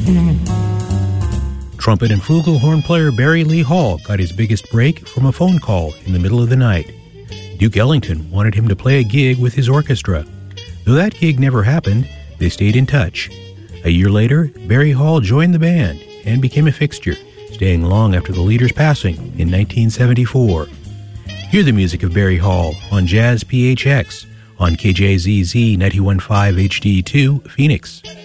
Trumpet and flugelhorn player Barry Lee Hall got his biggest break from a phone call in the middle of the night. Duke Ellington wanted him to play a gig with his orchestra. Though that gig never happened, they stayed in touch. A year later, Barry Hall joined the band and became a fixture, staying long after the leader's passing in 1974. Hear the music of Barry Hall on Jazz PHX on KJZZ 91.5 HD2, Phoenix.